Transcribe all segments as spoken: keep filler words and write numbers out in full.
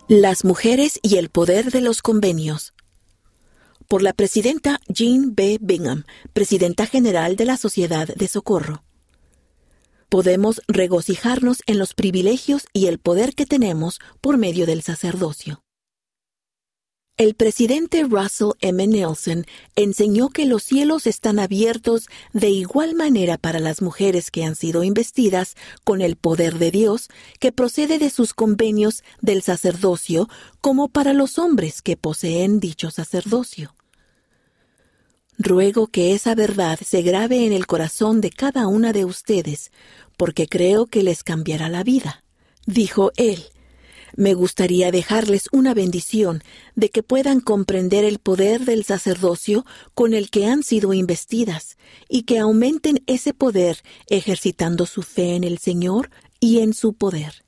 Las mujeres y el poder de los convenios. Por la presidenta Jean B. Bingham, presidenta general de la Sociedad de Socorro. Podemos regocijarnos en los privilegios y el poder que tenemos por medio del sacerdocio. El presidente Russell M. Nelson enseñó que los cielos están abiertos de igual manera para las mujeres que han sido investidas con el poder de Dios que procede de sus convenios del sacerdocio como para los hombres que poseen dicho sacerdocio. Ruego que esa verdad se grabe en el corazón de cada una de ustedes, porque creo que les cambiará la vida, dijo él. Me gustaría dejarles una bendición de que puedan comprender el poder del sacerdocio con el que han sido investidas y que aumenten ese poder ejercitando su fe en el Señor y en su poder.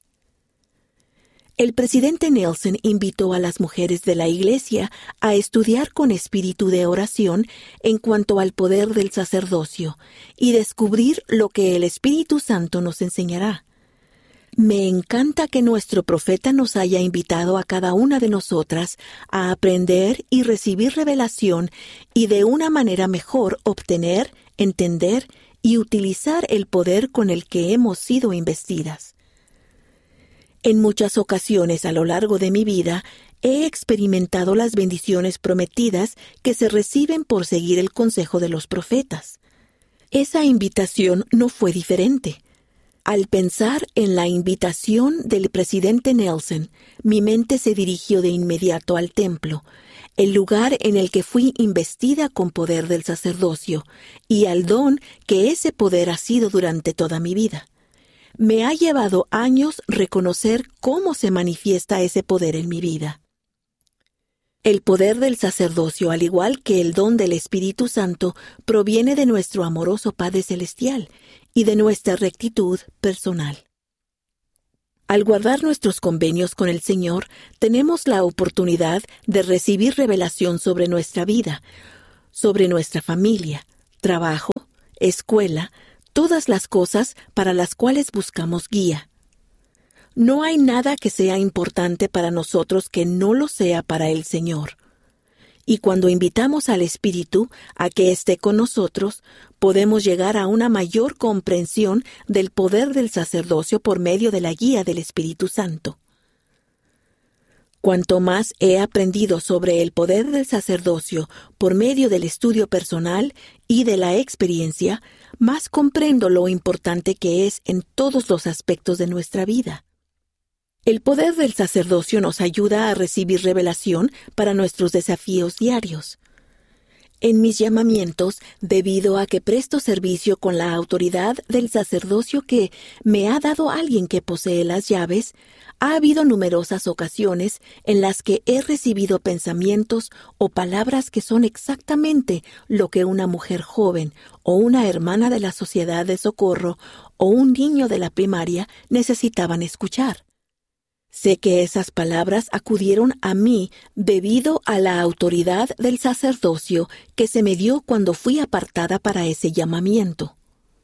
El presidente Nelson invitó a las mujeres de la Iglesia a estudiar con espíritu de oración en cuanto al poder del sacerdocio y descubrir lo que el Espíritu Santo nos enseñará. Me encanta que nuestro profeta nos haya invitado a cada una de nosotras a aprender y recibir revelación y de una manera mejor obtener, entender y utilizar el poder con el que hemos sido investidas. En muchas ocasiones a lo largo de mi vida he experimentado las bendiciones prometidas que se reciben por seguir el consejo de los profetas. Esa invitación no fue diferente. Al pensar en la invitación del presidente Nelson, mi mente se dirigió de inmediato al templo, el lugar en el que fui investida con poder del sacerdocio, y al don que ese poder ha sido durante toda mi vida. Me ha llevado años reconocer cómo se manifiesta ese poder en mi vida. El poder del sacerdocio, al igual que el don del Espíritu Santo, proviene de nuestro amoroso Padre Celestial y de nuestra rectitud personal. Al guardar nuestros convenios con el Señor, tenemos la oportunidad de recibir revelación sobre nuestra vida, sobre nuestra familia, trabajo, escuela, todas las cosas para las cuales buscamos guía. No hay nada que sea importante para nosotros que no lo sea para el Señor. Y cuando invitamos al Espíritu a que esté con nosotros, podemos llegar a una mayor comprensión del poder del sacerdocio por medio de la guía del Espíritu Santo. Cuanto más he aprendido sobre el poder del sacerdocio por medio del estudio personal y de la experiencia, más comprendo lo importante que es en todos los aspectos de nuestra vida. El poder del sacerdocio nos ayuda a recibir revelación para nuestros desafíos diarios. En mis llamamientos, debido a que presto servicio con la autoridad del sacerdocio que me ha dado alguien que posee las llaves, ha habido numerosas ocasiones en las que he recibido pensamientos o palabras que son exactamente lo que una mujer joven o una hermana de la Sociedad de Socorro o un niño de la primaria necesitaban escuchar. Sé que esas palabras acudieron a mí debido a la autoridad del sacerdocio que se me dio cuando fui apartada para ese llamamiento.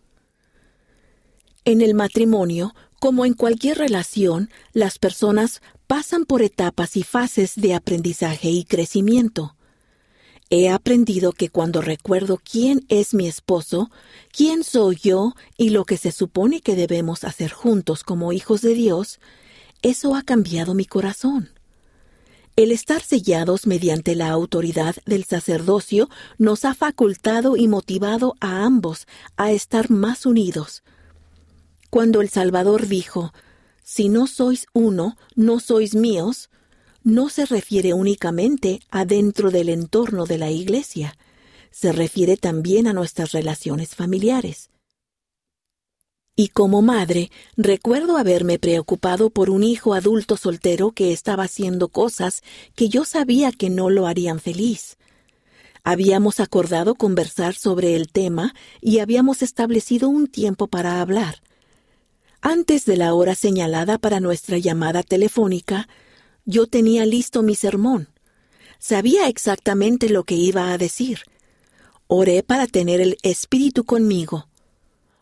En el matrimonio, como en cualquier relación, las personas pasan por etapas y fases de aprendizaje y crecimiento. He aprendido que cuando recuerdo quién es mi esposo, quién soy yo y lo que se supone que debemos hacer juntos como hijos de Dios, eso ha cambiado mi corazón. El estar sellados mediante la autoridad del sacerdocio nos ha facultado y motivado a ambos a estar más unidos. Cuando el Salvador dijo, «Si no sois uno, no sois míos», no se refiere únicamente a dentro del entorno de la Iglesia, se refiere también a nuestras relaciones familiares. Y como madre, recuerdo haberme preocupado por un hijo adulto soltero que estaba haciendo cosas que yo sabía que no lo harían feliz. Habíamos acordado conversar sobre el tema y habíamos establecido un tiempo para hablar. Antes de la hora señalada para nuestra llamada telefónica, yo tenía listo mi sermón. Sabía exactamente lo que iba a decir. Oré para tener el Espíritu conmigo.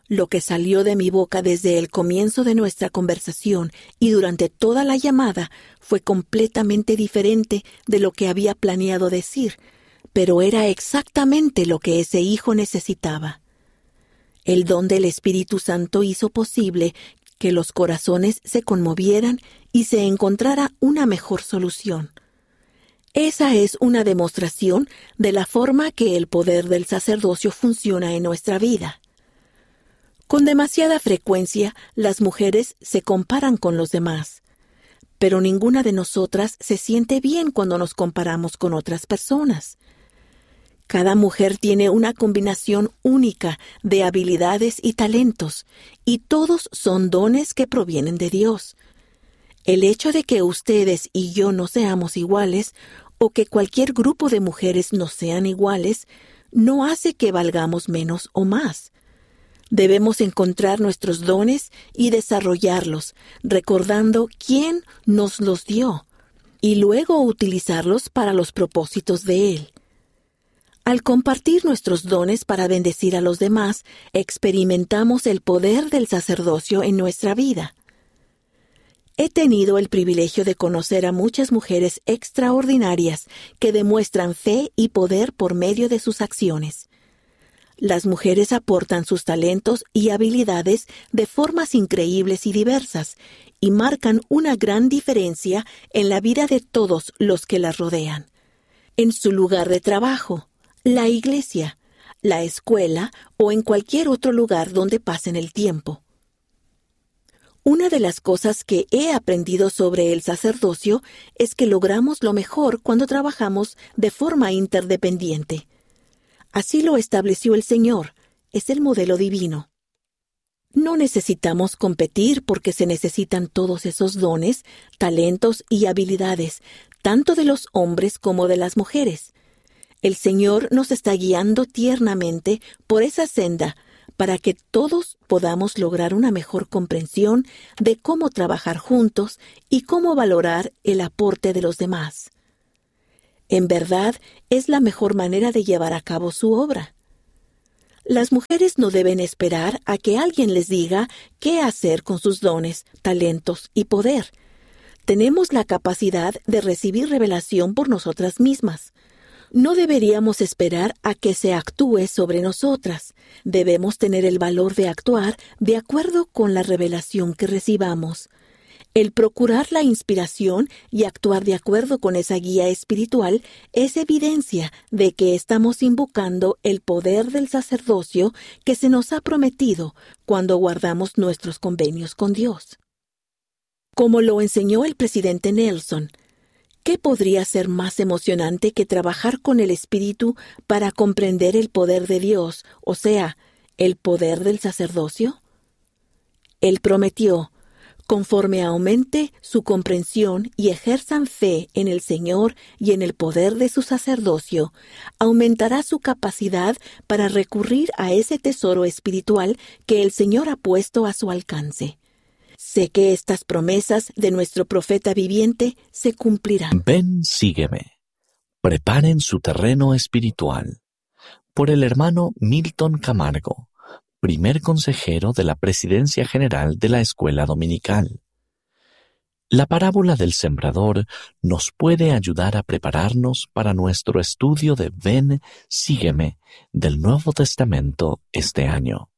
Lo que salió de mi boca desde el comienzo de nuestra conversación y durante toda la llamada fue completamente diferente de lo que había planeado decir, pero era exactamente lo que ese hijo necesitaba. El don del Espíritu Santo hizo posible que los corazones se conmovieran y se encontrara una mejor solución. Esa es una demostración de la forma que el poder del sacerdocio funciona en nuestra vida. Con demasiada frecuencia, las mujeres se comparan con los demás, pero ninguna de nosotras se siente bien cuando nos comparamos con otras personas. Cada mujer tiene una combinación única de habilidades y talentos, y todos son dones que provienen de Dios. El hecho de que ustedes y yo no seamos iguales, o que cualquier grupo de mujeres no sean iguales, no hace que valgamos menos o más. Debemos encontrar nuestros dones y desarrollarlos, recordando quién nos los dio, y luego utilizarlos para los propósitos de Él. Al compartir nuestros dones para bendecir a los demás, experimentamos el poder del sacerdocio en nuestra vida. He tenido el privilegio de conocer a muchas mujeres extraordinarias que demuestran fe y poder por medio de sus acciones. Las mujeres aportan sus talentos y habilidades de formas increíbles y diversas y marcan una gran diferencia en la vida de todos los que las rodean. En su lugar de trabajo, la iglesia, la escuela o en cualquier otro lugar donde pasen el tiempo. Una de las cosas que he aprendido sobre el sacerdocio es que logramos lo mejor cuando trabajamos de forma interdependiente. Así lo estableció el Señor, es el modelo divino. No necesitamos competir porque se necesitan todos esos dones, talentos y habilidades, tanto de los hombres como de las mujeres. El Señor nos está guiando tiernamente por esa senda para que todos podamos lograr una mejor comprensión de cómo trabajar juntos y cómo valorar el aporte de los demás. En verdad, es la mejor manera de llevar a cabo su obra. Las mujeres no deben esperar a que alguien les diga qué hacer con sus dones, talentos y poder. Tenemos la capacidad de recibir revelación por nosotras mismas. No deberíamos esperar a que se actúe sobre nosotras. Debemos tener el valor de actuar de acuerdo con la revelación que recibamos. El procurar la inspiración y actuar de acuerdo con esa guía espiritual es evidencia de que estamos invocando el poder del sacerdocio que se nos ha prometido cuando guardamos nuestros convenios con Dios. Como lo enseñó el presidente Nelson, ¿qué podría ser más emocionante que trabajar con el Espíritu para comprender el poder de Dios, o sea, el poder del sacerdocio? Él prometió, conforme aumente su comprensión y ejerzan fe en el Señor y en el poder de su sacerdocio, aumentará su capacidad para recurrir a ese tesoro espiritual que el Señor ha puesto a su alcance. Sé que estas promesas de nuestro profeta viviente se cumplirán. Ven, sígueme. Preparen su terreno espiritual. Por el hermano Milton Camargo, primer consejero de la Presidencia General de la Escuela Dominical. La parábola del sembrador nos puede ayudar a prepararnos para nuestro estudio de Ven, sígueme del Nuevo Testamento este año.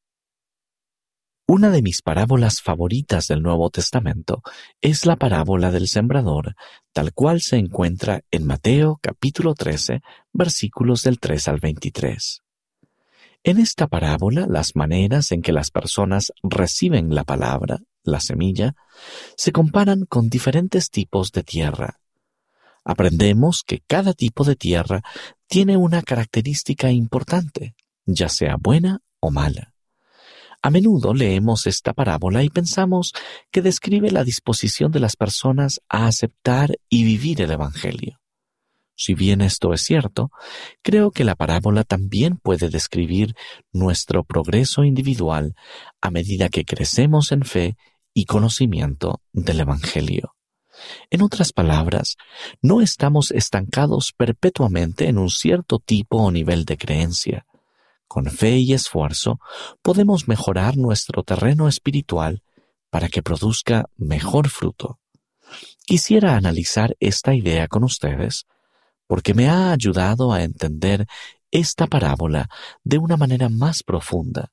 Una de mis parábolas favoritas del Nuevo Testamento es la parábola del sembrador, tal cual se encuentra en Mateo capítulo trece, versículos del tres al veintitrés. En esta parábola, las maneras en que las personas reciben la palabra, la semilla, se comparan con diferentes tipos de tierra. Aprendemos que cada tipo de tierra tiene una característica importante, ya sea buena o mala. A menudo leemos esta parábola y pensamos que describe la disposición de las personas a aceptar y vivir el Evangelio. Si bien esto es cierto, creo que la parábola también puede describir nuestro progreso individual a medida que crecemos en fe y conocimiento del Evangelio. En otras palabras, no estamos estancados perpetuamente en un cierto tipo o nivel de creencia. Con fe y esfuerzo podemos mejorar nuestro terreno espiritual para que produzca mejor fruto. Quisiera analizar esta idea con ustedes porque me ha ayudado a entender esta parábola de una manera más profunda.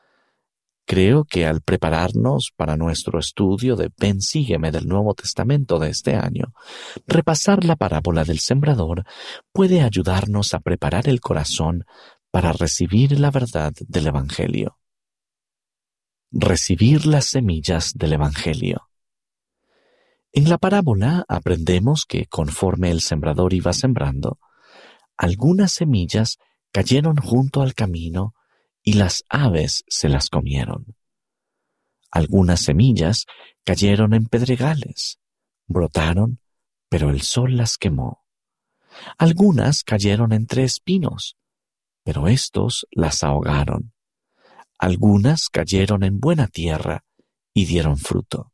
Creo que al prepararnos para nuestro estudio de Ven, sígueme del Nuevo Testamento de este año, repasar la parábola del sembrador puede ayudarnos a preparar el corazón para recibir la verdad del Evangelio. Recibir las semillas del Evangelio. En la parábola aprendemos que conforme el sembrador iba sembrando, algunas semillas cayeron junto al camino y las aves se las comieron. Algunas semillas cayeron en pedregales, brotaron, pero el sol las quemó. Algunas cayeron entre espinos, pero éstos las ahogaron. Algunas cayeron en buena tierra y dieron fruto.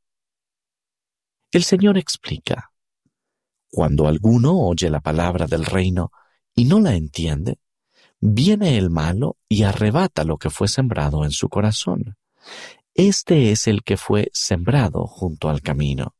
El Señor explica: cuando alguno oye la palabra del reino y no la entiende, viene el malo y arrebata lo que fue sembrado en su corazón. Este es el que fue sembrado junto al camino.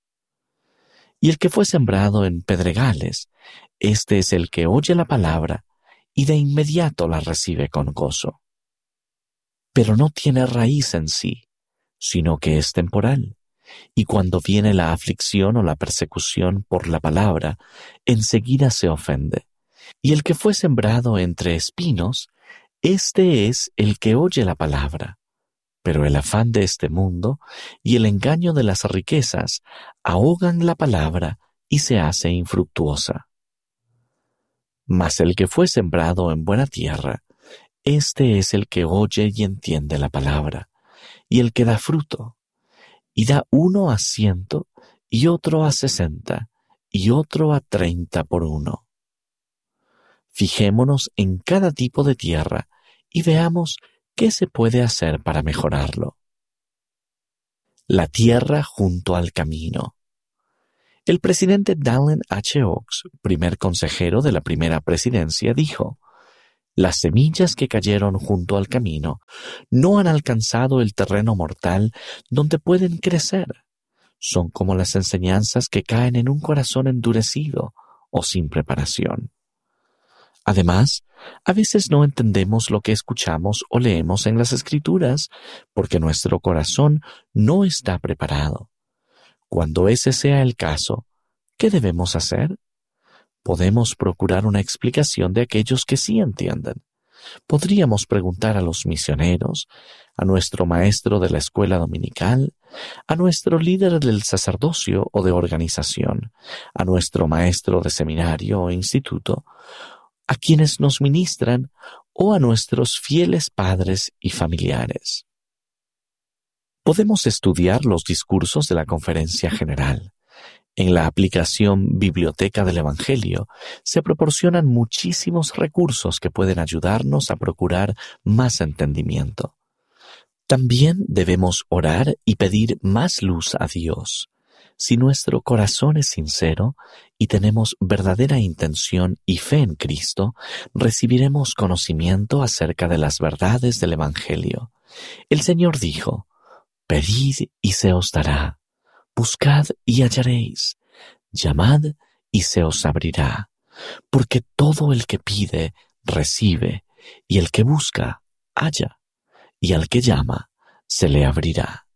Y el que fue sembrado en pedregales, este es el que oye la palabra y de inmediato la recibe con gozo. Pero no tiene raíz en sí, sino que es temporal. Y cuando viene la aflicción o la persecución por la palabra, enseguida se ofende. Y el que fue sembrado entre espinos, este es el que oye la palabra. Pero el afán de este mundo y el engaño de las riquezas ahogan la palabra y se hace infructuosa. Mas el que fue sembrado en buena tierra, este es el que oye y entiende la palabra, y el que da fruto, y da uno a ciento, y otro a sesenta, y otro a treinta por uno. Fijémonos en cada tipo de tierra y veamos qué se puede hacer para mejorarlo. La tierra junto al camino. El presidente Dallin H. Oaks, primer consejero de la primera presidencia, dijo: las semillas que cayeron junto al camino no han alcanzado el terreno mortal donde pueden crecer. Son como las enseñanzas que caen en un corazón endurecido o sin preparación. Además, a veces no entendemos lo que escuchamos o leemos en las Escrituras porque nuestro corazón no está preparado. Cuando ese sea el caso, ¿qué debemos hacer? Podemos procurar una explicación de aquellos que sí entienden. Podríamos preguntar a los misioneros, a nuestro maestro de la escuela dominical, a nuestro líder del sacerdocio o de organización, a nuestro maestro de seminario o instituto, a quienes nos ministran o a nuestros fieles padres y familiares. Podemos estudiar los discursos de la Conferencia General. En la aplicación Biblioteca del Evangelio se proporcionan muchísimos recursos que pueden ayudarnos a procurar más entendimiento. También debemos orar y pedir más luz a Dios. Si nuestro corazón es sincero y tenemos verdadera intención y fe en Cristo, recibiremos conocimiento acerca de las verdades del Evangelio. El Señor dijo: pedid y se os dará. Buscad y hallaréis, llamad y se os abrirá, porque todo el que pide, recibe, y el que busca, halla, y al que llama, se le abrirá.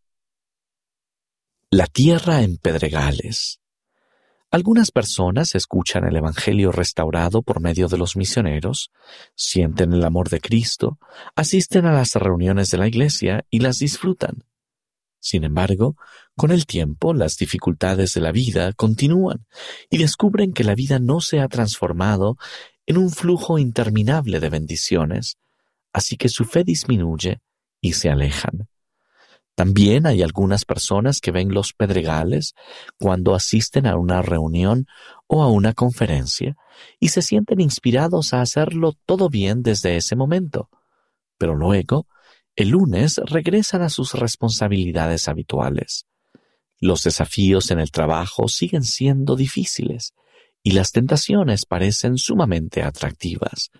La tierra en pedregales. Algunas personas escuchan el Evangelio restaurado por medio de los misioneros, sienten el amor de Cristo, asisten a las reuniones de la iglesia y las disfrutan. Sin embargo, con el tiempo, las dificultades de la vida continúan y descubren que la vida no se ha transformado en un flujo interminable de bendiciones, así que su fe disminuye y se alejan. También hay algunas personas que ven los pedregales cuando asisten a una reunión o a una conferencia y se sienten inspirados a hacerlo todo bien desde ese momento, pero luego, el lunes regresan a sus responsabilidades habituales. Los desafíos en el trabajo siguen siendo difíciles y las tentaciones parecen sumamente atractivas,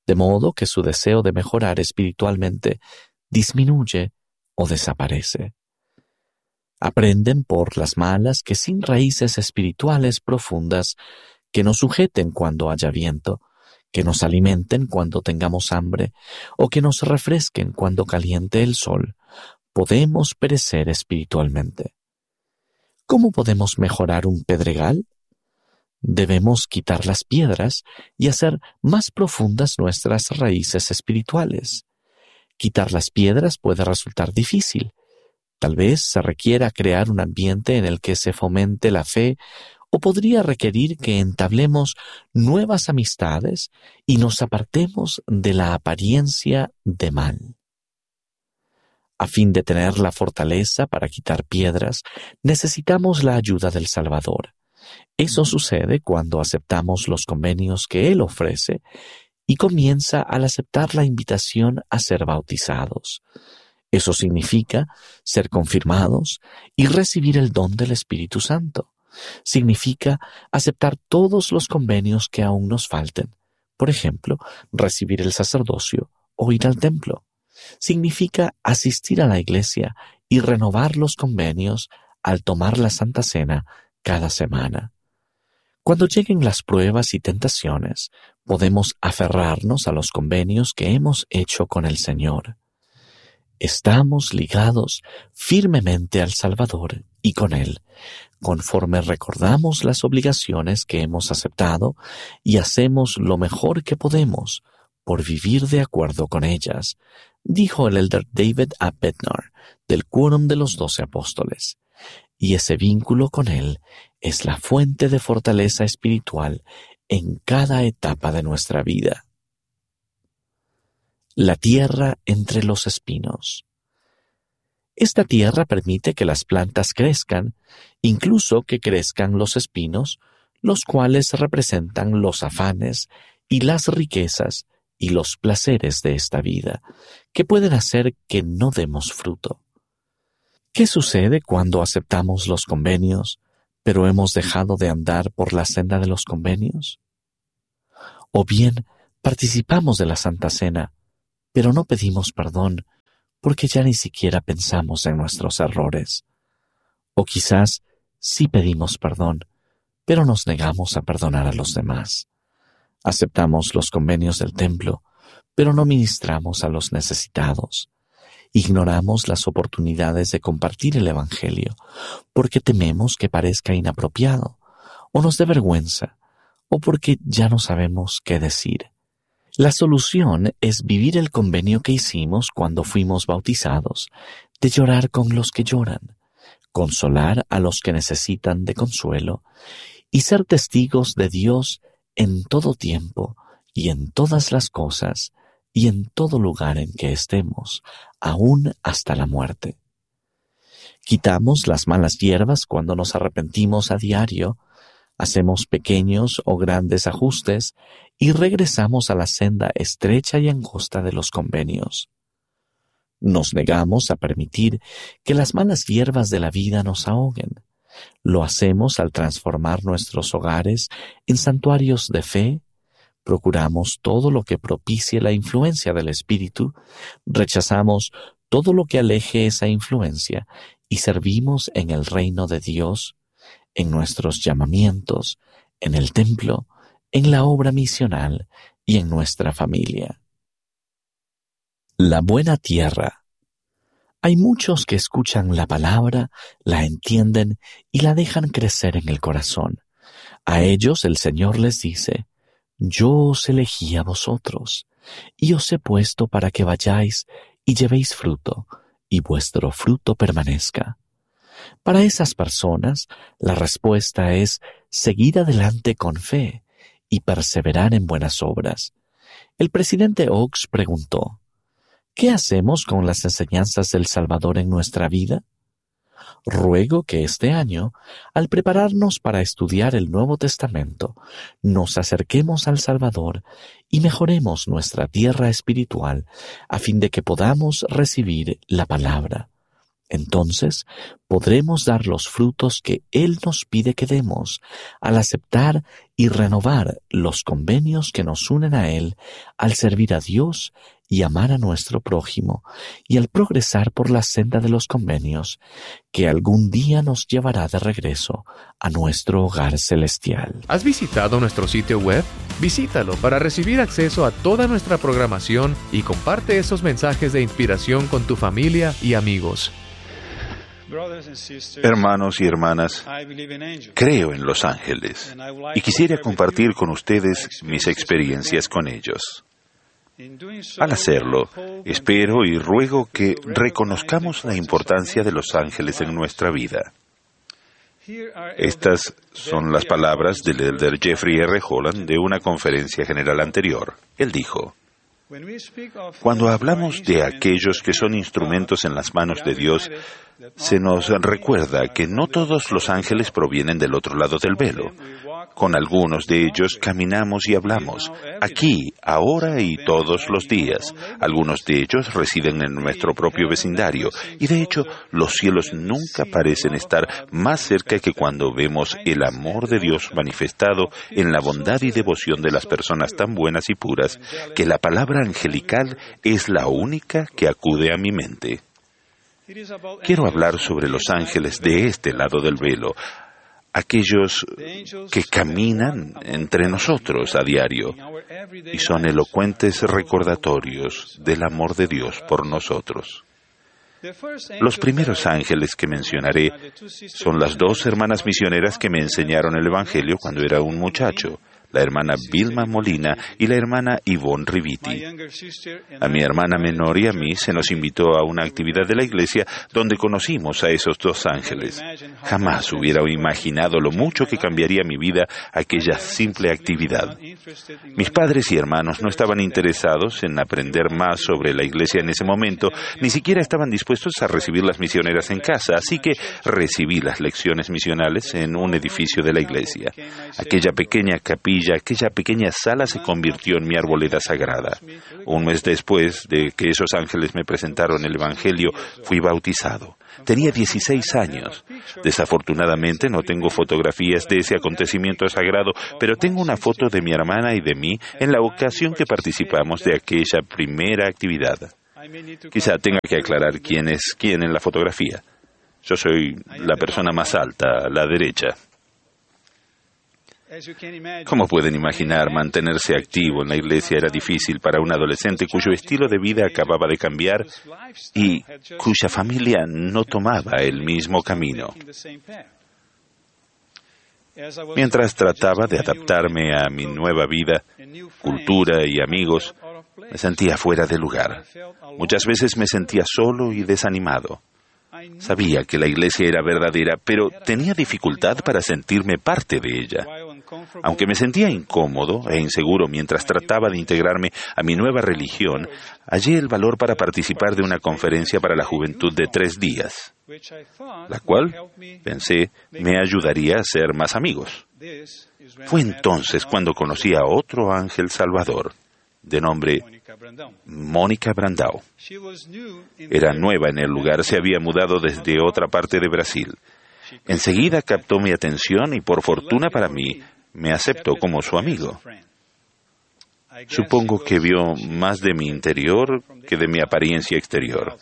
de modo que su deseo de mejorar espiritualmente disminuye o desaparece. Aprenden por las malas que sin raíces espirituales profundas que nos sujeten cuando haya viento, que nos alimenten cuando tengamos hambre o que nos refresquen cuando caliente el sol, podemos perecer espiritualmente. ¿Cómo podemos mejorar un pedregal? Debemos quitar las piedras y hacer más profundas nuestras raíces espirituales. Quitar las piedras puede resultar difícil. Tal vez se requiera crear un ambiente en el que se fomente la fe, o podría requerir que entablemos nuevas amistades y nos apartemos de la apariencia de mal. A fin de tener la fortaleza para quitar piedras, necesitamos la ayuda del Salvador. Eso sucede cuando aceptamos los convenios que Él ofrece y comienza al aceptar la invitación a ser bautizados. Eso significa ser confirmados y recibir el don del Espíritu Santo. Significa aceptar todos los convenios que aún nos falten. Por ejemplo, recibir el sacerdocio o ir al templo. Significa asistir a la iglesia y renovar los convenios al tomar la Santa Cena cada semana. Cuando lleguen las pruebas y tentaciones, podemos aferrarnos a los convenios que hemos hecho con el Señor. Estamos ligados firmemente al Salvador y con Él, conforme recordamos las obligaciones que hemos aceptado y hacemos lo mejor que podemos por vivir de acuerdo con ellas, dijo el elder David A. Bednar del Quórum de los Doce Apóstoles. Y ese vínculo con Él es la fuente de fortaleza espiritual en cada etapa de nuestra vida. La tierra entre los espinos. Esta tierra permite que las plantas crezcan, incluso que crezcan los espinos, los cuales representan los afanes y las riquezas y los placeres de esta vida, que pueden hacer que no demos fruto. ¿Qué sucede cuando aceptamos los convenios, pero hemos dejado de andar por la senda de los convenios? O bien participamos de la Santa Cena, pero no pedimos perdón porque ya ni siquiera pensamos en nuestros errores. O quizás sí pedimos perdón, pero nos negamos a perdonar a los demás. Aceptamos los convenios del templo, pero no ministramos a los necesitados. Ignoramos las oportunidades de compartir el Evangelio porque tememos que parezca inapropiado, o nos dé vergüenza, o porque ya no sabemos qué decir. La solución es vivir el convenio que hicimos cuando fuimos bautizados, de llorar con los que lloran, consolar a los que necesitan de consuelo, y ser testigos de Dios en todo tiempo y en todas las cosas y en todo lugar en que estemos, aún hasta la muerte. Quitamos las malas hierbas cuando nos arrepentimos a diario, hacemos pequeños o grandes ajustes y regresamos a la senda estrecha y angosta de los convenios. Nos negamos a permitir que las malas hierbas de la vida nos ahoguen. Lo hacemos al transformar nuestros hogares en santuarios de fe. Procuramos todo lo que propicie la influencia del Espíritu, rechazamos todo lo que aleje esa influencia y servimos en el reino de Dios, en nuestros llamamientos, en el templo, en la obra misional y en nuestra familia. La buena tierra. Hay muchos que escuchan la palabra, la entienden y la dejan crecer en el corazón. A ellos el Señor les dice: Yo os elegí a vosotros, y os he puesto para que vayáis y llevéis fruto, y vuestro fruto permanezca. Para esas personas, la respuesta es seguir adelante con fe y perseverar en buenas obras. El presidente Oaks preguntó: ¿qué hacemos con las enseñanzas del Salvador en nuestra vida? Ruego que este año, al prepararnos para estudiar el Nuevo Testamento, nos acerquemos al Salvador y mejoremos nuestra tierra espiritual a fin de que podamos recibir la palabra. Entonces podremos dar los frutos que Él nos pide que demos al aceptar y renovar los convenios que nos unen a Él, al servir a Dios y amar a nuestro prójimo, y al progresar por la senda de los convenios, que algún día nos llevará de regreso a nuestro hogar celestial. ¿Has visitado nuestro sitio web? Visítalo para recibir acceso a toda nuestra programación y comparte esos mensajes de inspiración con tu familia y amigos. Hermanos y hermanas, creo en los ángeles y quisiera compartir con ustedes mis experiencias con ellos. Al hacerlo, espero y ruego que reconozcamos la importancia de los ángeles en nuestra vida. Estas son las palabras del elder Jeffrey R. Holland de una conferencia general anterior. Él dijo: cuando hablamos de aquellos que son instrumentos en las manos de Dios, se nos recuerda que no todos los ángeles provienen del otro lado del velo. Con algunos de ellos caminamos y hablamos, aquí, ahora y todos los días. Algunos de ellos residen en nuestro propio vecindario, y de hecho, los cielos nunca parecen estar más cerca que cuando vemos el amor de Dios manifestado en la bondad y devoción de las personas tan buenas y puras, que la palabra angelical es la única que acude a mi mente. Quiero hablar sobre los ángeles de este lado del velo, aquellos que caminan entre nosotros a diario y son elocuentes recordatorios del amor de Dios por nosotros. Los primeros ángeles que mencionaré son las dos hermanas misioneras que me enseñaron el Evangelio cuando era un muchacho, la hermana Vilma Molina y la hermana Yvonne Riviti. A mi hermana menor y a mí se nos invitó a una actividad de la iglesia donde conocimos a esos dos ángeles. Jamás hubiera imaginado lo mucho que cambiaría mi vida aquella simple actividad. Mis padres y hermanos no estaban interesados en aprender más sobre la iglesia en ese momento, ni siquiera estaban dispuestos a recibir las misioneras en casa, así que recibí las lecciones misionales en un edificio de la iglesia. Aquella pequeña capilla aquella pequeña sala se convirtió en mi arboleda sagrada. Un mes después de que esos ángeles me presentaron el Evangelio, fui bautizado. Tenía dieciséis años. Desafortunadamente no tengo fotografías de ese acontecimiento sagrado, pero tengo una foto de mi hermana y de mí en la ocasión que participamos de aquella primera actividad. Quizá tenga que aclarar quién es quién en la fotografía. Yo soy la persona más alta, a la derecha. Como pueden imaginar, mantenerse activo en la iglesia era difícil para un adolescente cuyo estilo de vida acababa de cambiar y cuya familia no tomaba el mismo camino. Mientras trataba de adaptarme a mi nueva vida, cultura y amigos, me sentía fuera de lugar. Muchas veces me sentía solo y desanimado. Sabía que la iglesia era verdadera, pero tenía dificultad para sentirme parte de ella. Aunque me sentía incómodo e inseguro mientras trataba de integrarme a mi nueva religión, hallé el valor para participar de una conferencia para la juventud de tres días, la cual, pensé, me ayudaría a ser más amigos. Fue entonces cuando conocí a otro ángel salvador, de nombre Mónica Brandão. Era nueva en el lugar, se había mudado desde otra parte de Brasil. Enseguida captó mi atención y, por fortuna para mí, me aceptó como su amigo. Supongo que vio más de mi interior que de mi apariencia exterior.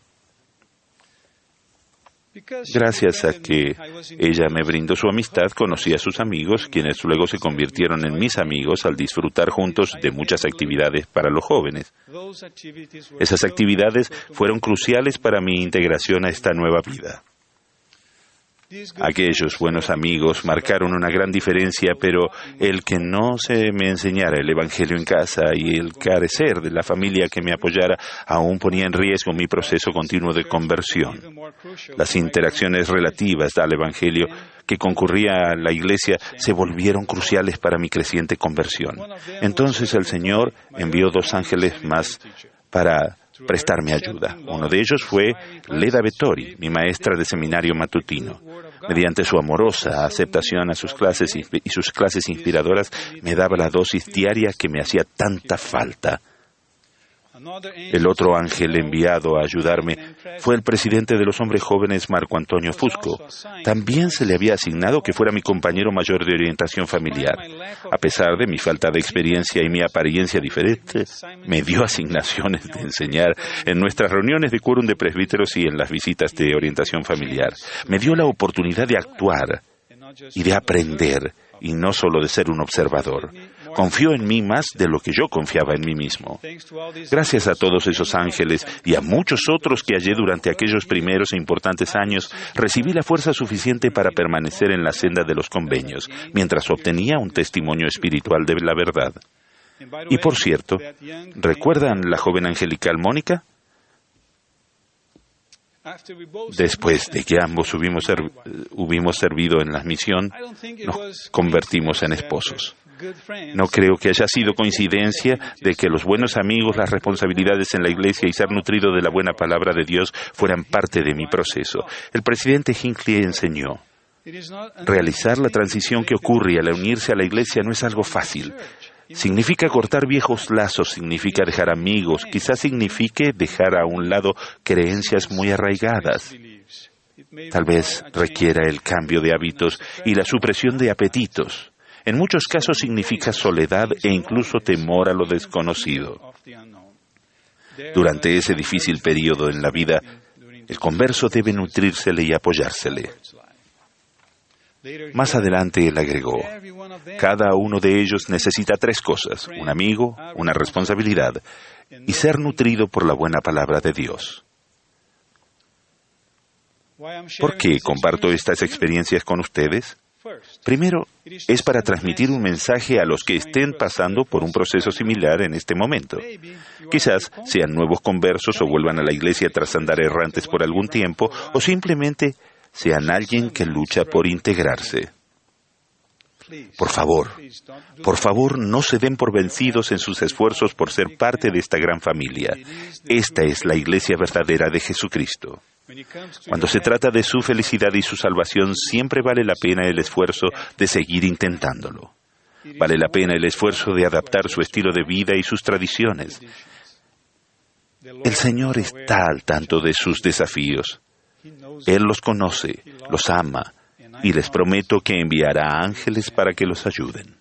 Gracias a que ella me brindó su amistad, conocí a sus amigos, quienes luego se convirtieron en mis amigos al disfrutar juntos de muchas actividades para los jóvenes. Esas actividades fueron cruciales para mi integración a esta nueva vida. Aquellos buenos amigos marcaron una gran diferencia, pero el que no se me enseñara el Evangelio en casa y el carecer de la familia que me apoyara aún ponía en riesgo mi proceso continuo de conversión. Las interacciones relativas al Evangelio que concurría a la iglesia se volvieron cruciales para mi creciente conversión. Entonces el Señor envió dos ángeles más para prestarme ayuda. Uno de ellos fue Leda Vettori, mi maestra de seminario matutino. Mediante su amorosa aceptación a sus clases y sus clases inspiradoras, me daba la dosis diaria que me hacía tanta falta. El otro ángel enviado a ayudarme fue el presidente de los hombres jóvenes, Marco Antonio Fusco. También se le había asignado que fuera mi compañero mayor de orientación familiar. A pesar de mi falta de experiencia y mi apariencia diferente, me dio asignaciones de enseñar en nuestras reuniones de quórum de presbíteros y en las visitas de orientación familiar. Me dio la oportunidad de actuar y de aprender, y no solo de ser un observador. Confió en mí más de lo que yo confiaba en mí mismo. Gracias a todos esos ángeles y a muchos otros que hallé durante aquellos primeros e importantes años, recibí la fuerza suficiente para permanecer en la senda de los convenios, mientras obtenía un testimonio espiritual de la verdad. Y por cierto, ¿recuerdan la joven angelical Mónica? Después de que ambos hubimos, serv- hubimos servido en la misión, nos convertimos en esposos. No creo que haya sido coincidencia de que los buenos amigos, las responsabilidades en la iglesia y ser nutrido de la buena palabra de Dios fueran parte de mi proceso. El presidente Hinckley enseñó: realizar la transición que ocurre al unirse a la iglesia no es algo fácil. Significa cortar viejos lazos, significa dejar amigos, quizás signifique dejar a un lado creencias muy arraigadas. Tal vez requiera el cambio de hábitos y la supresión de apetitos. En muchos casos significa soledad e incluso temor a lo desconocido. Durante ese difícil periodo en la vida, el converso debe nutrírsele y apoyársele. Más adelante él agregó: cada uno de ellos necesita tres cosas: un amigo, una responsabilidad y ser nutrido por la buena palabra de Dios. ¿Por qué comparto estas experiencias con ustedes? Primero, es para transmitir un mensaje a los que estén pasando por un proceso similar en este momento. Quizás sean nuevos conversos o vuelvan a la iglesia tras andar errantes por algún tiempo, o simplemente sean alguien que lucha por integrarse. Por favor, por favor, no se den por vencidos en sus esfuerzos por ser parte de esta gran familia. Esta es la iglesia verdadera de Jesucristo. Cuando se trata de su felicidad y su salvación, siempre vale la pena el esfuerzo de seguir intentándolo. Vale la pena el esfuerzo de adaptar su estilo de vida y sus tradiciones. El Señor está al tanto de sus desafíos. Él los conoce, los ama, y les prometo que enviará ángeles para que los ayuden.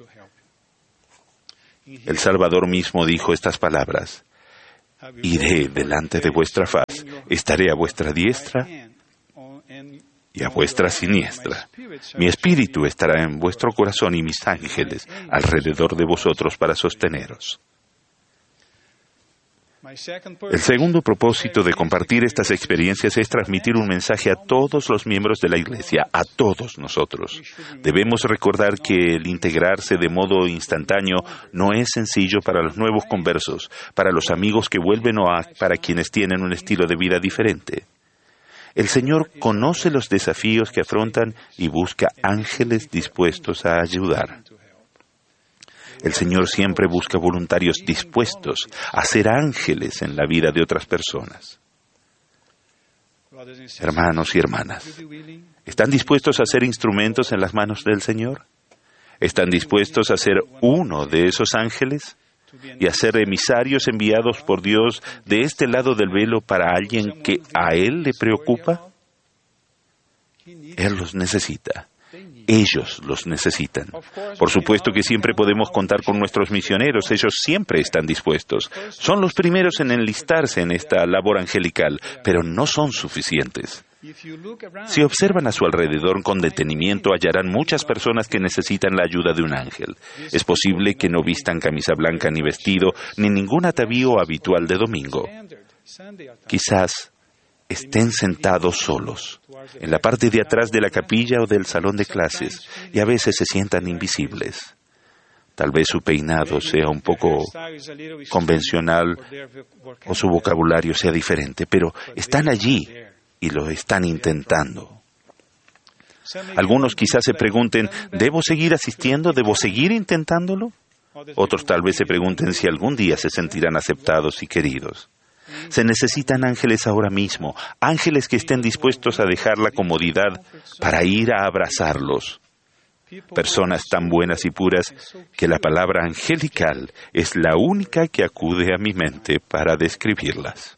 El Salvador mismo dijo estas palabras: iré delante de vuestra faz, estaré a vuestra diestra y a vuestra siniestra. Mi espíritu estará en vuestro corazón y mis ángeles alrededor de vosotros para sosteneros. El segundo propósito de compartir estas experiencias es transmitir un mensaje a todos los miembros de la Iglesia, a todos nosotros. Debemos recordar que el integrarse de modo instantáneo no es sencillo para los nuevos conversos, para los amigos que vuelven o a, para quienes tienen un estilo de vida diferente. El Señor conoce los desafíos que afrontan y busca ángeles dispuestos a ayudar. El Señor siempre busca voluntarios dispuestos a ser ángeles en la vida de otras personas. Hermanos y hermanas, ¿están dispuestos a ser instrumentos en las manos del Señor? ¿Están dispuestos a ser uno de esos ángeles y a ser emisarios enviados por Dios de este lado del velo para alguien que a Él le preocupa? Él los necesita. Ellos los necesitan. Por supuesto que siempre podemos contar con nuestros misioneros. Ellos siempre están dispuestos. Son los primeros en enlistarse en esta labor angelical, pero no son suficientes. Si observan a su alrededor con detenimiento, hallarán muchas personas que necesitan la ayuda de un ángel. Es posible que no vistan camisa blanca ni vestido, ni ningún atavío habitual de domingo. Quizás estén sentados solos, en la parte de atrás de la capilla o del salón de clases, y a veces se sientan invisibles. Tal vez su peinado sea un poco convencional o su vocabulario sea diferente, pero están allí y lo están intentando. Algunos quizás se pregunten, ¿debo seguir asistiendo? ¿Debo seguir intentándolo? Otros tal vez se pregunten si algún día se sentirán aceptados y queridos. Se necesitan ángeles ahora mismo, ángeles que estén dispuestos a dejar la comodidad para ir a abrazarlos. Personas tan buenas y puras que la palabra angelical es la única que acude a mi mente para describirlas.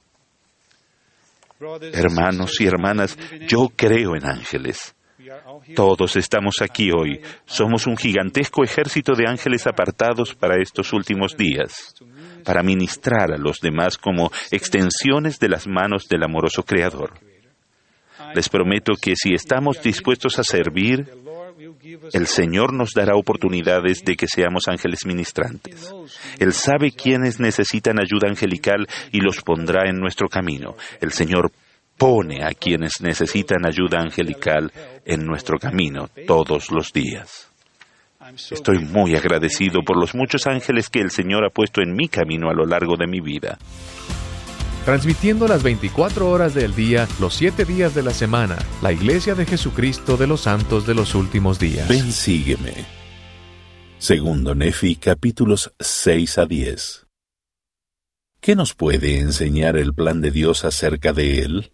Hermanos y hermanas, yo creo en ángeles. Todos estamos aquí hoy. Somos un gigantesco ejército de ángeles apartados para estos últimos días, para ministrar a los demás como extensiones de las manos del amoroso Creador. Les prometo que si estamos dispuestos a servir, el Señor nos dará oportunidades de que seamos ángeles ministrantes. Él sabe quiénes necesitan ayuda angelical y los pondrá en nuestro camino. El Señor pone a quienes necesitan ayuda angelical en nuestro camino todos los días. Estoy muy agradecido por los muchos ángeles que el Señor ha puesto en mi camino a lo largo de mi vida. Transmitiendo las veinticuatro horas del día, los siete días de la semana, la Iglesia de Jesucristo de los Santos de los Últimos Días. Ven, sígueme. Segundo Nefi, capítulos seis a diez. ¿Qué nos puede enseñar el plan de Dios acerca de él?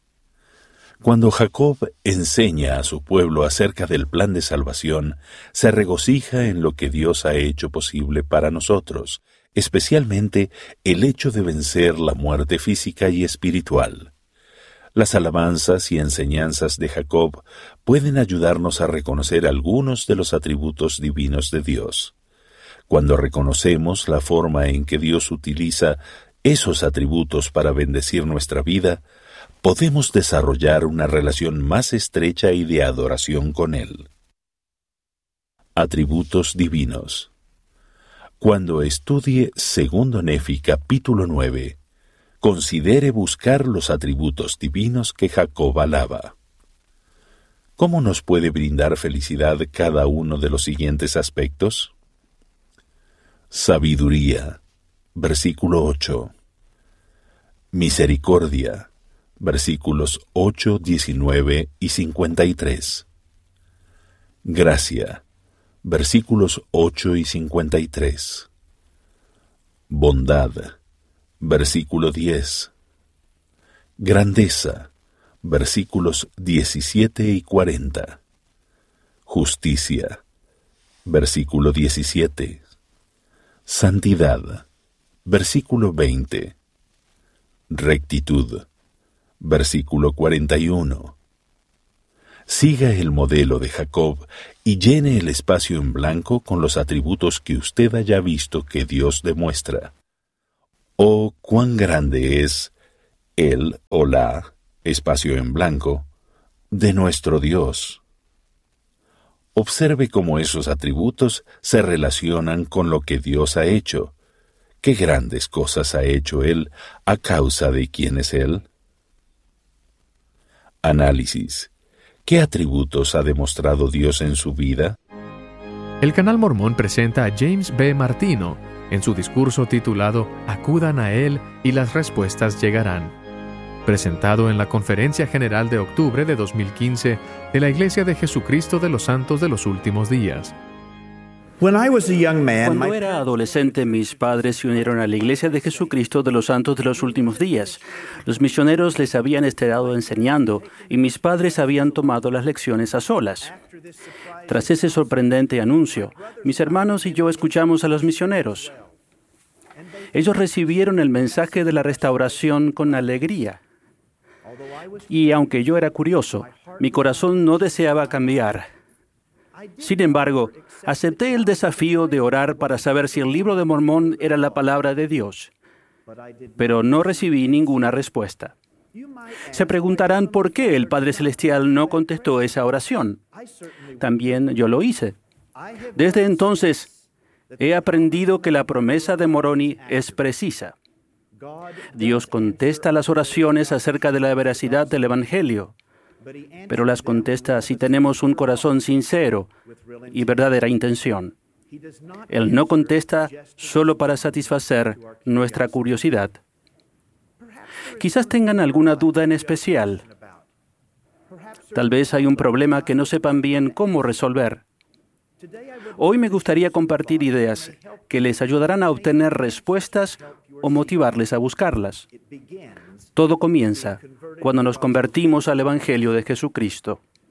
Cuando Jacob enseña a su pueblo acerca del plan de salvación, se regocija en lo que Dios ha hecho posible para nosotros, especialmente el hecho de vencer la muerte física y espiritual. Las alabanzas y enseñanzas de Jacob pueden ayudarnos a reconocer algunos de los atributos divinos de Dios. Cuando reconocemos la forma en que Dios utiliza esos atributos para bendecir nuestra vida, podemos desarrollar una relación más estrecha y de adoración con Él. Atributos divinos. Cuando estudie Segundo Nefi capítulo nueve, considere buscar los atributos divinos que Jacob alaba. ¿Cómo nos puede brindar felicidad cada uno de los siguientes aspectos? Sabiduría, versículo ocho. Misericordia, versículos ocho, diecinueve y cincuenta y tres. Gracia, versículos ocho y cincuenta y tres. Bondad, versículo diez. Grandeza, versículos diecisiete y cuarenta. Justicia, versículo diecisiete. Santidad, versículo veinte. Rectitud, versículo cuarenta y uno. Siga el modelo de Jacob y llene el espacio en blanco con los atributos que usted haya visto que Dios demuestra. Oh, cuán grande es el o la, espacio en blanco, de nuestro Dios. Observe cómo esos atributos se relacionan con lo que Dios ha hecho. ¿Qué grandes cosas ha hecho Él a causa de quién es Él? Análisis. ¿Qué atributos ha demostrado Dios en su vida? El Canal Mormón presenta a James B. Martino en su discurso titulado Acudan a Él y las respuestas llegarán, presentado en la Conferencia General de octubre de dos mil quince de la Iglesia de Jesucristo de los Santos de los Últimos Días. Cuando era adolescente, mis padres se unieron a la Iglesia de Jesucristo de los Santos de los Últimos Días. Los misioneros les habían estado enseñando y mis padres habían tomado las lecciones a solas. Tras ese sorprendente anuncio, mis hermanos y yo escuchamos a los misioneros. Ellos recibieron el mensaje de la restauración con alegría. Y aunque yo era curioso, mi corazón no deseaba cambiar. Sin embargo, acepté el desafío de orar para saber si el Libro de Mormón era la palabra de Dios, pero no recibí ninguna respuesta. Se preguntarán por qué el Padre Celestial no contestó esa oración. También yo lo hice. Desde entonces, he aprendido que la promesa de Moroni es precisa. Dios contesta las oraciones acerca de la veracidad del Evangelio, pero las contesta si tenemos un corazón sincero y verdadera intención. Él no contesta solo para satisfacer nuestra curiosidad. Quizás tengan alguna duda en especial. Tal vez hay un problema que no sepan bien cómo resolver. Hoy me gustaría compartir ideas que les ayudarán a obtener respuestas o motivarles a buscarlas. Todo comienza cuando nos convertimos al Evangelio de Jesucristo.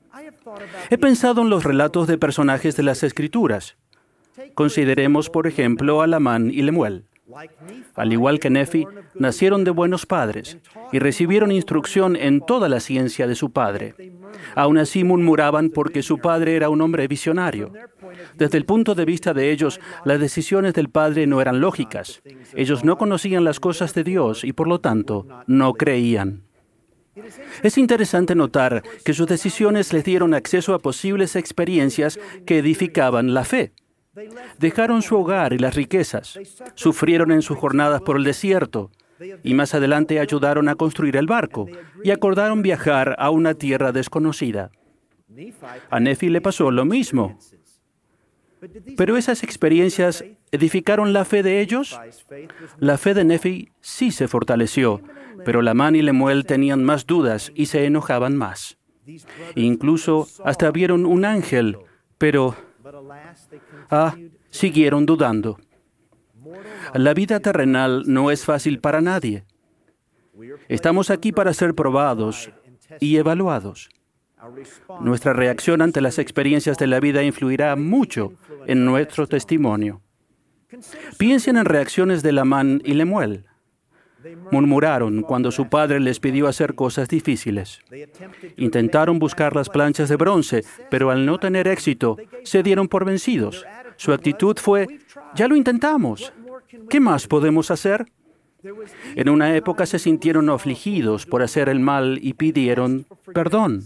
He pensado en los relatos de personajes de las Escrituras. Consideremos, por ejemplo, a Lamán y Lemuel. Al igual que Nefi, nacieron de buenos padres y recibieron instrucción en toda la ciencia de su padre. Aún así murmuraban porque su padre era un hombre visionario. Desde el punto de vista de ellos, las decisiones del padre no eran lógicas. Ellos no conocían las cosas de Dios y, por lo tanto, no creían. Es interesante notar que sus decisiones les dieron acceso a posibles experiencias que edificaban la fe. Dejaron su hogar y las riquezas, sufrieron en sus jornadas por el desierto y más adelante ayudaron a construir el barco y acordaron viajar a una tierra desconocida. A Nefi le pasó lo mismo. ¿Pero esas experiencias edificaron la fe de ellos? La fe de Nefi sí se fortaleció, pero Lamán y Lemuel tenían más dudas y se enojaban más. Incluso hasta vieron un ángel, pero ah, siguieron dudando. La vida terrenal no es fácil para nadie. Estamos aquí para ser probados y evaluados. Nuestra reacción ante las experiencias de la vida influirá mucho en nuestro testimonio. Piensen en reacciones de Lamán y Lemuel. Murmuraron cuando su padre les pidió hacer cosas difíciles. Intentaron buscar las planchas de bronce, pero al no tener éxito, se dieron por vencidos. Su actitud fue, ya lo intentamos. ¿Qué más podemos hacer? En una época se sintieron afligidos por hacer el mal y pidieron perdón.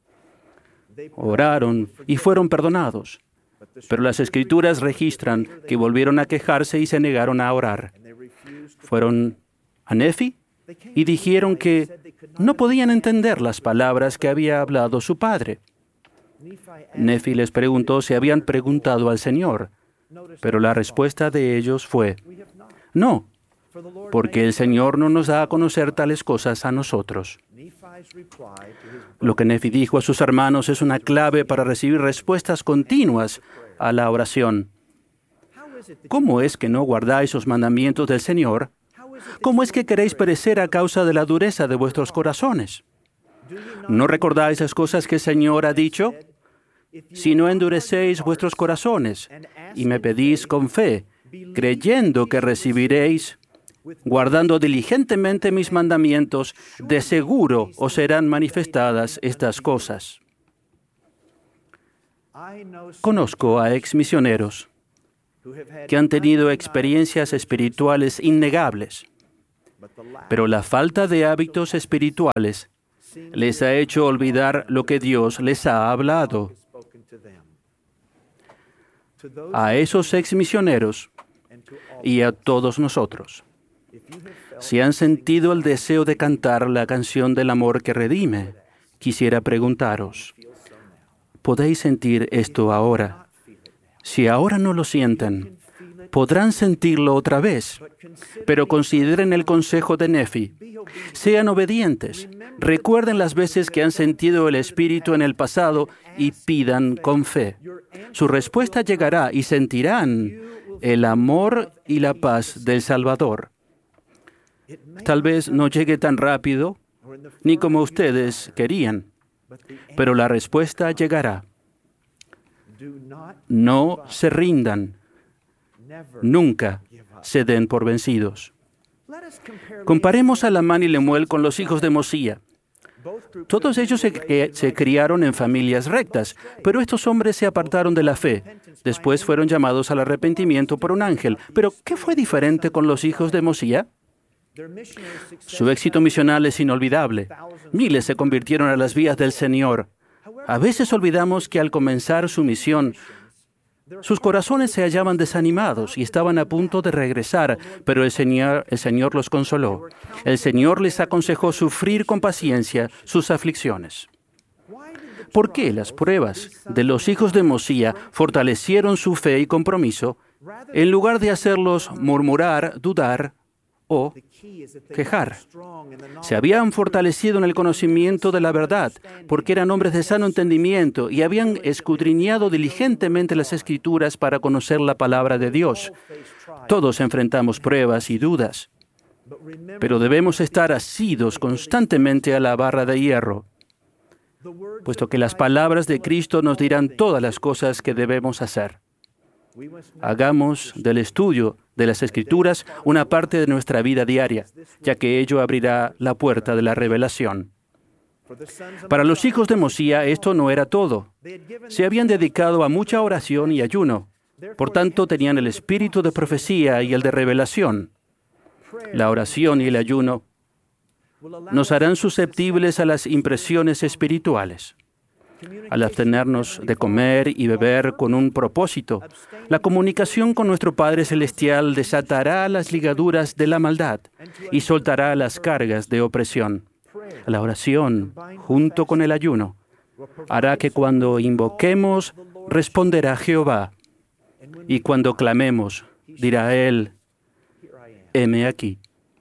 Oraron y fueron perdonados. Pero las Escrituras registran que volvieron a quejarse y se negaron a orar. Fueron a Nefi y dijeron que no podían entender las palabras que había hablado su padre. Nefi les preguntó si habían preguntado al Señor, pero la respuesta de ellos fue, no, porque el Señor no nos da a conocer tales cosas a nosotros. Lo que Nefi dijo a sus hermanos es una clave para recibir respuestas continuas a la oración. ¿Cómo es que no guardáis los mandamientos del Señor? ¿Cómo es que queréis perecer a causa de la dureza de vuestros corazones? ¿No recordáis las cosas que el Señor ha dicho? Si no endurecéis vuestros corazones y me pedís con fe, creyendo que recibiréis, guardando diligentemente mis mandamientos, de seguro os serán manifestadas estas cosas. Conozco a exmisioneros que han tenido experiencias espirituales innegables, pero la falta de hábitos espirituales les ha hecho olvidar lo que Dios les ha hablado. A esos exmisioneros y a todos nosotros, si han sentido el deseo de cantar la canción del amor que redime, quisiera preguntaros, ¿podéis sentir esto ahora? Si ahora no lo sienten, podrán sentirlo otra vez, pero consideren el consejo de Nefi. Sean obedientes, recuerden las veces que han sentido el Espíritu en el pasado y pidan con fe. Su respuesta llegará y sentirán el amor y la paz del Salvador. Tal vez no llegue tan rápido ni como ustedes querían, pero la respuesta llegará. No se rindan. Nunca se den por vencidos. Comparemos a Lamán y Lemuel con los hijos de Mosía. Todos ellos se, se criaron en familias rectas, pero estos hombres se apartaron de la fe. Después fueron llamados al arrepentimiento por un ángel. ¿Pero qué fue diferente con los hijos de Mosía? Su éxito misional es inolvidable. Miles se convirtieron a las vías del Señor. A veces olvidamos que al comenzar su misión, sus corazones se hallaban desanimados y estaban a punto de regresar, pero el Señor, el Señor los consoló. El Señor les aconsejó sufrir con paciencia sus aflicciones. ¿Por qué las pruebas de los hijos de Mosía fortalecieron su fe y compromiso en lugar de hacerlos murmurar, dudar o quejar? Se habían fortalecido en el conocimiento de la verdad, porque eran hombres de sano entendimiento y habían escudriñado diligentemente las Escrituras para conocer la palabra de Dios. Todos enfrentamos pruebas y dudas, pero debemos estar asidos constantemente a la barra de hierro. puesto que las palabras de Cristo nos dirán todas las cosas que debemos hacer. Hagamos del estudio de las Escrituras una parte de nuestra vida diaria, ya que ello abrirá la puerta de la revelación. Para los hijos de Mosía esto no era todo. Se habían dedicado a mucha oración y ayuno. Por tanto, tenían el espíritu de profecía y el de revelación. La oración y el ayuno nos harán susceptibles a las impresiones espirituales. Al abstenernos de comer y beber con un propósito, la comunicación con nuestro Padre Celestial desatará las ligaduras de la maldad y soltará las cargas de opresión. La oración, junto con el ayuno, hará que cuando invoquemos, responderá Jehová. Y cuando clamemos, dirá Él, heme aquí.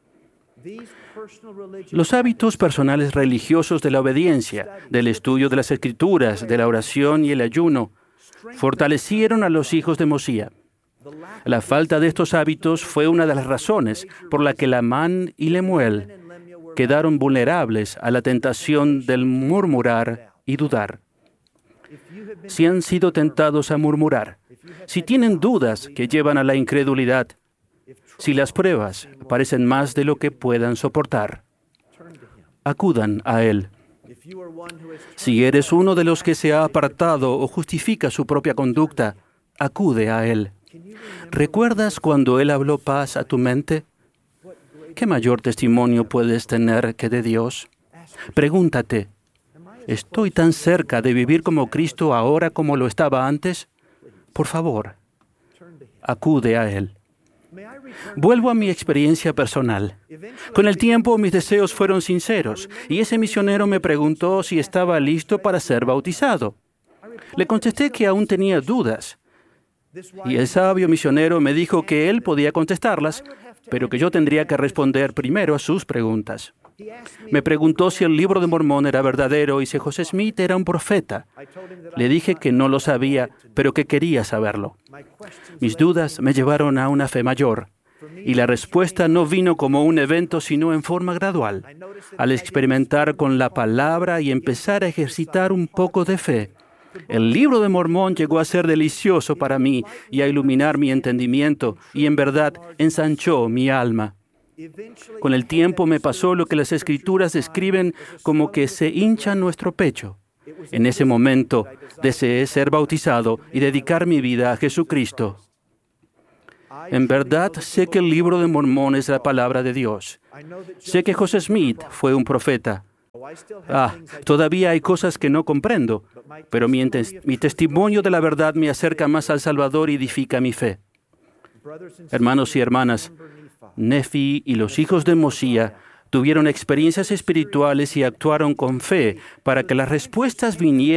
Los hábitos personales religiosos de la obediencia, del estudio de las Escrituras, de la oración y el ayuno, fortalecieron a los hijos de Mosía. La falta de estos hábitos fue una de las razones por la que Lamán y Lemuel quedaron vulnerables a la tentación del murmurar y dudar. Si han sido tentados a murmurar, si tienen dudas que llevan a la incredulidad, si las pruebas parecen más de lo que puedan soportar, acudan a Él. Si eres uno de los que se ha apartado o justifica su propia conducta, acude a Él. ¿Recuerdas cuando Él habló paz a tu mente? ¿Qué mayor testimonio puedes tener que de Dios? Pregúntate, ¿estoy tan cerca de vivir como Cristo ahora como lo estaba antes? Por favor, acude a Él. Vuelvo a mi experiencia personal. Con el tiempo mis deseos fueron sinceros y ese misionero me preguntó si estaba listo para ser bautizado. Le contesté que aún tenía dudas y el sabio misionero me dijo que él podía contestarlas, pero que yo tendría que responder primero a sus preguntas. Me preguntó si el libro de Mormón era verdadero y si José Smith era un profeta. Le dije que no lo sabía, pero que quería saberlo. Mis dudas me llevaron a una fe mayor, y la respuesta no vino como un evento, sino en forma gradual. Al experimentar con la palabra y empezar a ejercitar un poco de fe, el libro de Mormón llegó a ser delicioso para mí y a iluminar mi entendimiento, y en verdad ensanchó mi alma. Con el tiempo me pasó lo que las Escrituras describen como que se hincha nuestro pecho. En ese momento deseé ser bautizado y dedicar mi vida a Jesucristo. En verdad sé que el libro de Mormón es la palabra de Dios. Sé que José Smith fue un profeta. Ah, todavía hay cosas que no comprendo, pero mi, mi testimonio de la verdad me acerca más al Salvador y edifica mi fe. Hermanos y hermanas, Nefi y los hijos de Mosía tuvieron experiencias espirituales y actuaron con fe para que las respuestas vinieran